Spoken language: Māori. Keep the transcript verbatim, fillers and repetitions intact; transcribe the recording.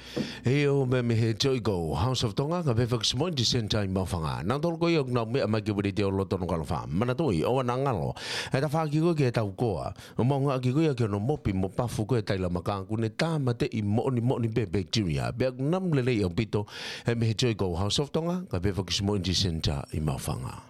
Heo me me he joy go House of Tonga ka befak small di senta i mawhanga. Nang tol ko yung na me ama ki budi te lo tono kala fa. Mana toi o na ngalo. E ta fa ki ko ke ta ko. O mo nga ki ko ya ke no mopi mo pa fu ko e tai la maka ku ne ta mate i mo ni mo ni be bacteria. Be nam le le yo pito e me he joy go House of Tonga ka befak small di senta i mawhanga.